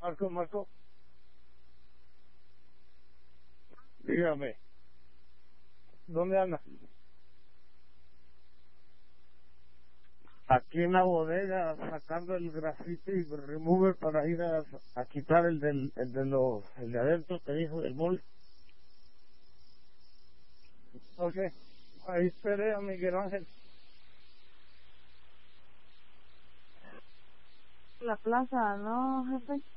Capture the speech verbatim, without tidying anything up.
Marco, Marco, dígame, ¿dónde anda? Aquí en la bodega, sacando el grafiti y el remover para ir a, a quitar el del, el de los, el de adentro que dijo el mol. Ok, ahí esperé a Miguel Ángel. La plaza, ¿no, jefe?